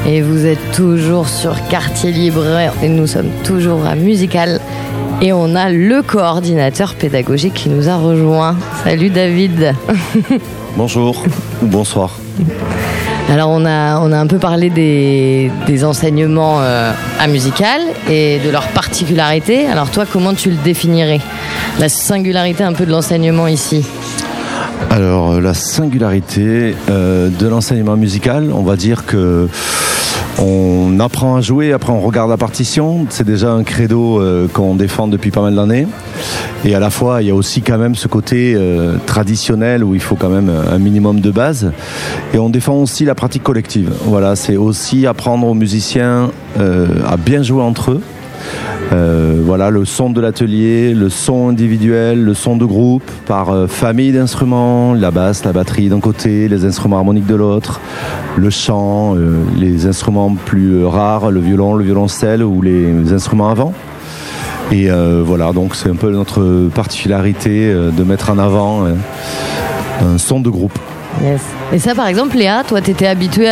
Et vous êtes toujours sur Quartier Libre et nous sommes toujours à Musical. Et on a le coordinateur pédagogique qui nous a rejoint. Salut David. Bonjour ou bonsoir. Alors on a un peu parlé des enseignements à Musical et de leurs particularités. Alors toi, comment tu le définirais? La singularité un peu de l'enseignement ici? Alors la singularité de l'enseignement musical, on va dire que on apprend à jouer, après on regarde la partition. C'est déjà un credo qu'on défend depuis pas mal d'années. Et à la fois, il y a aussi quand même ce côté traditionnel où il faut quand même un minimum de base. Et on défend aussi la pratique collective. Voilà, c'est aussi apprendre aux musiciens à bien jouer entre eux. Voilà, le son de l'atelier, le son individuel, le son de groupe par famille d'instruments, la basse, la batterie d'un côté, les instruments harmoniques de l'autre, le chant, les instruments plus rares, le violon, le violoncelle ou les instruments avant. Et voilà, donc c'est un peu notre particularité de mettre en avant un son de groupe. Yes. Et ça, par exemple, Léa, toi, t'étais habituée